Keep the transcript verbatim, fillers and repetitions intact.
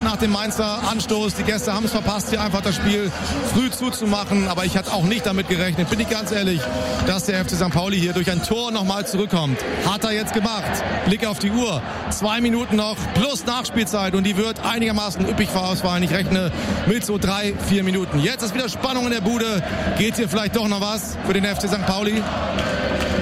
nach dem Mainzer Anstoß. Die Gäste haben es verpasst, hier einfach das Spiel früh zuzumachen. Aber ich hatte auch nicht damit gerechnet, bin ich ganz ehrlich, dass der F C Sankt Pauli hier durch ein Tor nochmal zurückkommt. Hat er jetzt gemacht. Blick auf die Uhr. Zwei Minuten noch plus Nachspielzeit und die wird einigermaßen üppig ausfallen. Ich rechne mit so drei, vier Minuten. Jetzt ist wieder Spannung in der Bude. Geht hier vielleicht doch noch was für den F C Sankt Pauli?